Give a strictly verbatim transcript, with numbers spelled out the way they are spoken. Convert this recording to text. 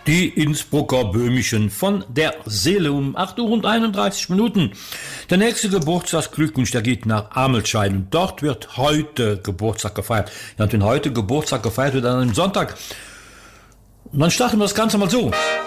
Die Innsbrucker Böhmischen von der Seele um acht Uhr und einunddreißig Minuten. Der nächste Geburtstagsglückwunsch, der geht nach Amelschein. Und dort wird heute Geburtstag gefeiert. Ja, und wenn heute Geburtstag gefeiert wird, dann am Sonntag. Und dann starten wir das Ganze mal so.